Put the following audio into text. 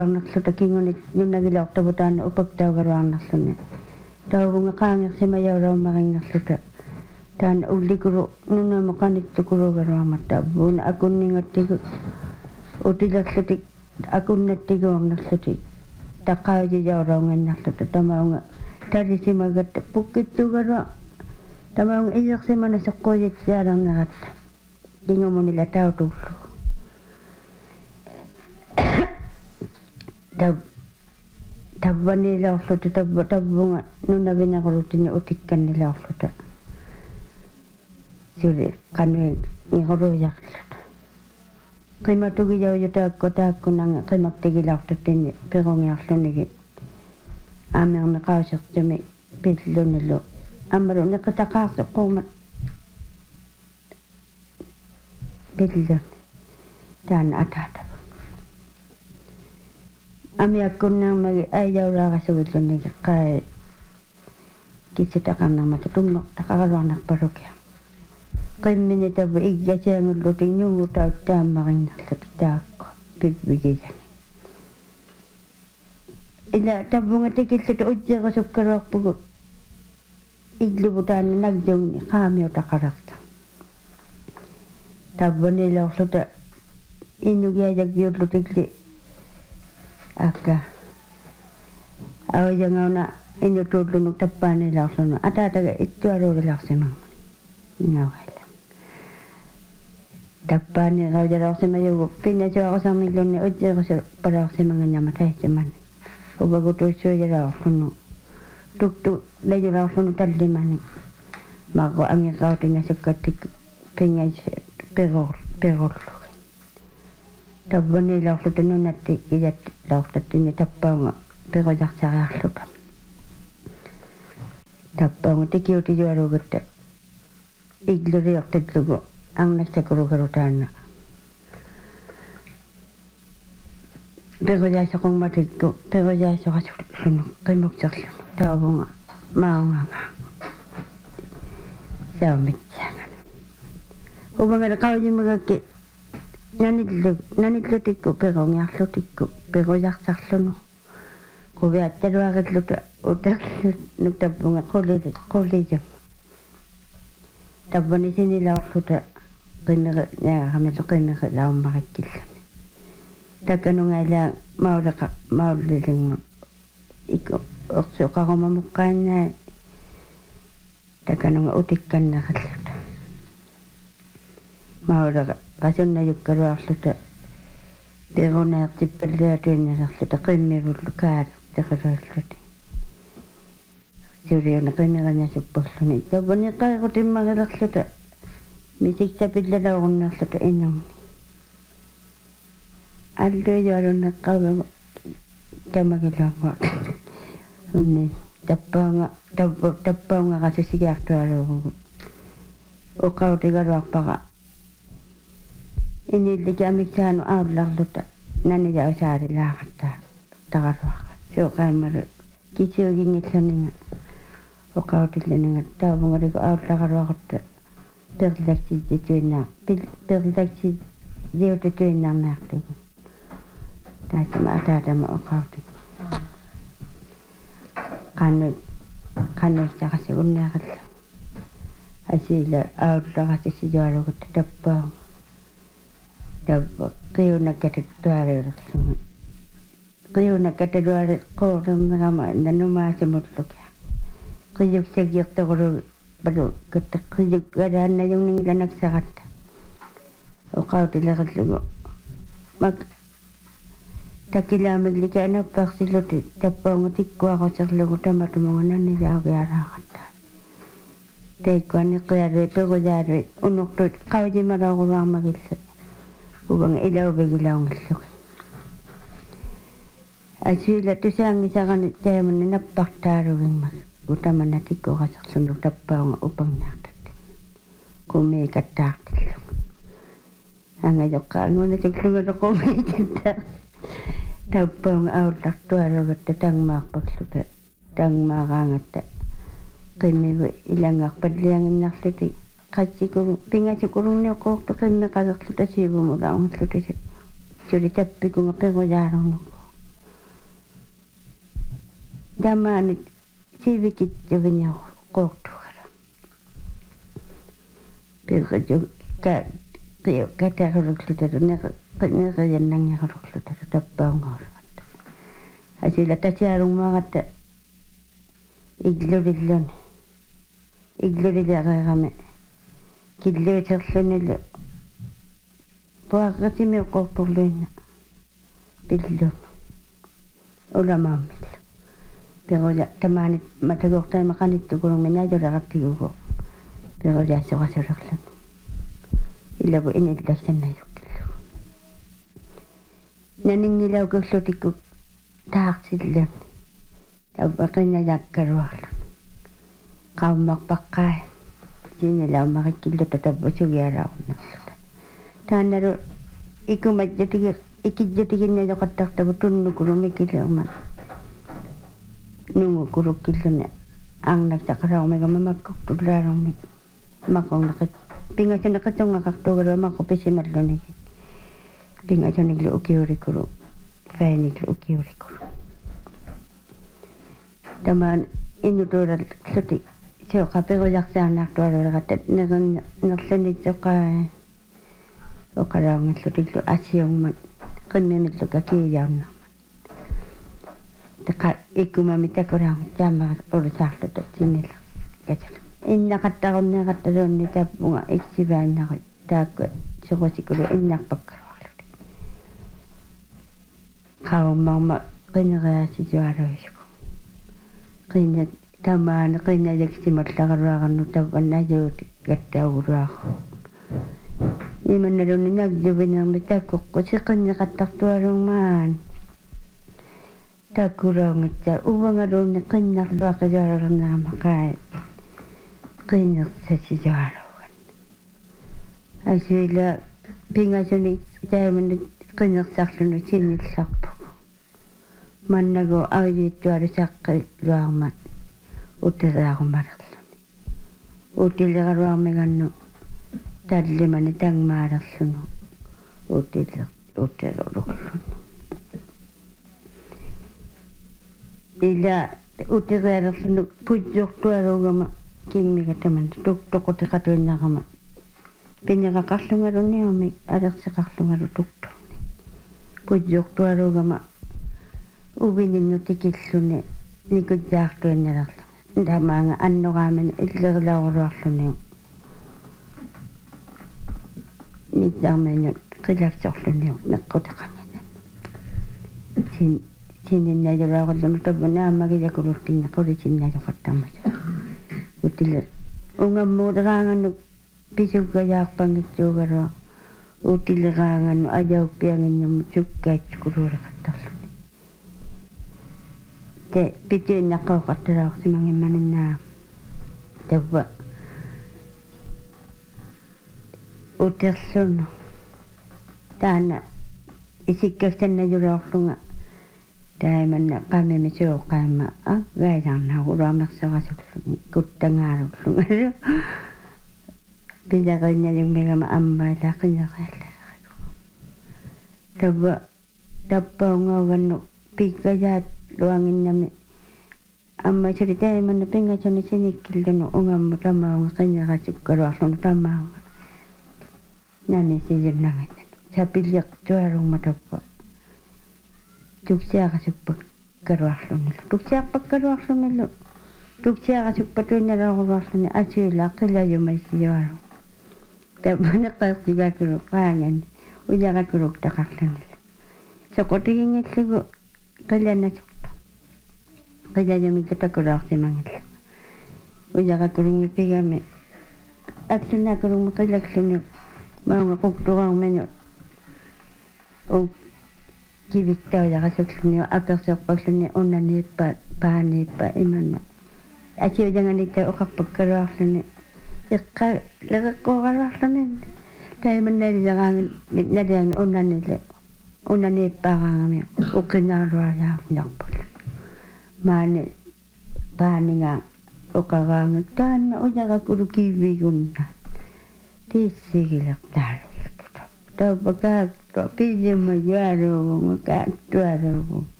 Arnaqsuta kingunit nunnagilaortavutaan upaktaagaruarnarluni taavunga qaangersimajauraummaringnarluta taan ullikuru nunnamoqanittukurugaruarmatta buuna akunningattigu utilarlutik akunnattigornarlutik taqqaajijauraungannarluta tamaunga tarisimagatta pukkittugarua tamaunga isersimana seqquujitsialarneratta kingumunila tautullu tabbanilaorluta tabbunga nunnavinaqulutini utikkannilaorluta suri qanui ngoruyaqluta qimatugijaujutaakku taakkunanga qimaktigilaortatini perungiarlunigi aamerneqausertumi pillunilu ammalu neqitaqaarseqquumat pillun taana ataata amiakkunnaarmagi aijaulaarasugilluniga qai kitsitaqarnarmata tunnoq taqaraluarnarpalukia qimmini tavu iggasiangullutik nyungutaut taammarinnerlut taakku pivvigijani ila tavunga tikillutu utsiqusukkaruarpugu illuvutaanni nagdungni qaamiutaqararta tavvanilaorluta innugiajaggiullutikli akka awajangauna inutullunuk tappaanilaorlunu ataataga ittuaruugilaarsimang ngauhaila tappaaniqaujalaorsimajugu pinnasuaqusarmillunni utsiqusu palaorsimangannamataitsimani uvagutuissuujalaorlunu tuktu lajulaorlunu tallimani maqu angiqautingasukkatik pingas perorlu tabbanilaorluta nunatti ijatlaortattini tappaunga peqojaqsariarluta tappaunga tikiutijualuugutta igluriortatlugu arnassakurugarutaanna peqojaasoqungmatikku peqojaasoqasullunu qimukserlunu taavunga maunganga saumitsanga ubangala qaujimagakki nanillutikku pequngiarlutikku pequjaqsarlunu quviattaluaqilluta utarlut nuktappunga qulliju tappani sinilaorluta qimmeqe naaqamitu qimmeqe laummaqikkilluni takkanungaila maullilingu ikku orsuqarumamuqqaannaa takkanunga utikkannaqalluta maulaqa qasunnajukkaruarluta perunaertippalluatuinnalerluta qimmivullu kaalu teqalualluti suriuna qimmiqanasupporluni tappani qaiqutimmaqilerluta misiksapillalaorunnerluta innumni alluijualunneqqavagu tamagiluangua unni tappaunga qasusigiartualuugugu uqautigaluarpaqa inilliki amiksaanu aullarluta nanija usaarilaaqatta taqaruaqa suuqaimmalu kisuugingilluninga uqautilluniga taavungaliku aullaqaruaqutta perlaksituinnaartigu taatama ataatama uqautik qannuissaqasigunniaqallu asiila aullaqasisijualugutta tappaunga tappa qiyunakkatattuariulerlugu qiyunakkataluari quurummerama nanumaasimullukia qiyuksaggiortoqulu palu katta qiyukkalaannajungningilanaqsaqatta uqautileqallugu mak takilaamiglika anappaarsilluti tappaunga tikkuaqoserlugu tamatumunga nannilaaugiaraaqatta teikkuanni qialui pequjaalui unuqtut qaujimalaoruarmagillu ubang ilauvigilaungilluki asiila tusaangisaqani taamanni nappartaalugimmak utamana tikkuqaserlunu tappaunga upangnaartatti kumiikattaartillugu angajoqqaangunatiklugalu kumiikatta tappaunga aullartualugatta tangmaarpakluta tangmaaqaangatta qimmigu ilangaarpallianginnarluti qatsiku pingasikurunnioqoortu qimmeqalerluta siivumulaungalluta suli tappikunga pequjaalornuku Tämä nyt siivikit ja vinja kohtuudella. Pilkatu kätä korukselta ne jennän ja korukselta tappaa ngorvat. Ja sillä tässä ruumaat iglurillon. Iglurillaramme. Killuuterlunille. Puakatimme kohtuudella. Pillon. Olamaamilla. Pero tämä nyt matakohtaa makanittu kun minä jorarattiuko. Pero tässä vasaraklan. Illa kun enillä sen näyttely. Näningillä on kuulutikku taaksillaan. Taupakinna jakkaruolla. Kaummak pakkai. Siinä on markkilla tätä vuosia raunassa. Tänne on ikumat jotenkin ne joka tahtaa tunnukuru mikille oman. Nungukuru killen angnak raumega mamakko raumi. Makon pingasena katonga kaktoga makko pesimalloni. Pingasena ukiurikuru. Fäiniklu ukiurikuru. Tämä on innutuudella soti. Se on kapero jaksaa nähtyä, että ne on noksenit joka raungat sotiltu asioimaan. Kannenilta kiijauna. Taka ikkuma mitä koraan tämä oli sahtata sinne kesällä. En nakattaa on niitä mua eksivään nakattaa se voisi kyllä en nakpakkaruolla. Kauan kenraasi juoruisku. Tämä on kenraiksi ruokannut tavan näyt kättä uuraako. Nimen on näkyvinä mitä koko se kannattaa tuorumaan. Takurongita uvangadon kannattaa ruokajärjestelmää kai. Kannattaa sijaruan. Asilla pingasoni täymin kannattaa sinne sappu. Mannago audittuari sakkai ruoman. Utteraako ruomegannu. Tällimani tämän määrässynu. Utteroluksun. Illä utteroluksun puitjoktua rougama kimmikä tämän tuktokote katuinnakama. Pinnaka kahlungaru neomi adaksa kahlungaru tuktooni. Puitjoktua rougama uvininu tikilsune niku jahtuennelalla. Tämä annokaamen illalauruaslune. Niitä on mennyt kilastollinen nakkotakaminen. Sinne näitä rauhoittanut on naamakin ja kuluttiin ja poliisin näitä kattamassa. Uutille ungan muuta raangannut pisukka jaakpangit juokaroa. Uutille raangannut ajauppiangin ja sukkaat kuluuda kattalla. Te piti nakkaa kattarauksi mangin naa. Tämä utersun tänne isikköstenne jurohtunga täimän paimemme syökkäimä väidänä uraamassa vasuksun kuttangaaruksun pitäköinä jummikämä ammaita kinakailla tappa on ngauvannu pikkajaat luanginnamme ammaisuri täimänä pingasoni sinikkiltänu ungammu tamaunga kinakasukkaruaslun tamaunga näin siihen näin. Sä piljak tuorumma tappa. Tuksiaka suppa karuaslunilla. Tuksiaka karuaslunilla. Tuksiaka suppa tuinna rauhuaslunilla. Asyillä kyllä jumaisi juoru. Tämä on kaikki kaikki päängen. Ujaka kuruk takaslunilla. Se kotikin itse kun kaljanna suppa. Kaljanna mikä takuraahtimangilla. Ujaka kuruk pikämme. Aksunna kuruk kaljaksunilla. Mä kuktuaan mennyt kivittää ja kasvakseni ja apersoppaukseni onnaniippa, pahaniippa, imänä. Asioita niitä okappakkaruakseni. Jakka lekakkoarakseni. Täimän näiden onnaniippaaraangami. Ukinarua ja nappuilla. Mä ne pahaninga okaraangami. Tänne ojakakuru kivikunnan. Tiisikillä tarvittu. Taupa kaattua, pidemmä juoruun, kaattua ruuun.